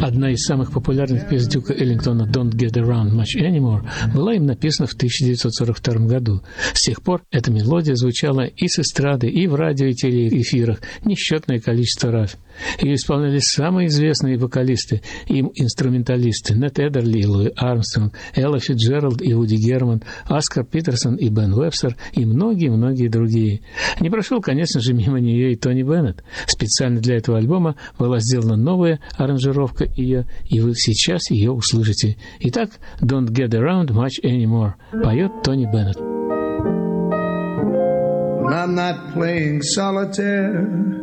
Одна из самых популярных песен Дюка Эллингтона «Don't Get Around Much Anymore» была им написана в 1942 году. С тех пор эта мелодия звучала и с эстрады, и в радио и телеэфирах несчетное количество раз. Ее исполняли самые известные вокалисты и инструменталисты: Нет Эдерли и Луи Армстронг, Элла Фицджеральд и Вуди Герман, Оскар Питерсон и Бен Уэбстер и многие-многие другие. Не прошел, конечно же, мимо нее и Тони Беннет. Специально для этого альбома была сделана новая аранжировка ее, и вы сейчас ее услышите. Итак, «Don't Get Around Much Anymore» поет Тони Беннет. I'm not playing solitaire,